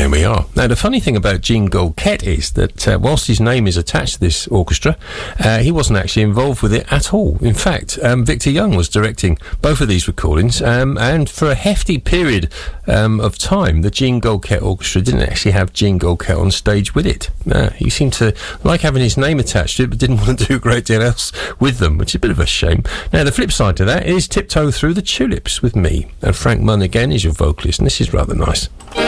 There we are. Now, the funny thing about Gene Goldkette is that whilst his name is attached to this orchestra, he wasn't actually involved with it at all. In fact, Victor Young was directing both of these recordings, and for a hefty period of time, the Gene Goldkette Orchestra didn't actually have Gene Goldkette on stage with it. He seemed to like having his name attached to it, but didn't want to do a great deal else with them, which is a bit of a shame. Now, the flip side to that is Tiptoe Through the Tulips with me, and Frank Munn again is your vocalist, and this is rather nice.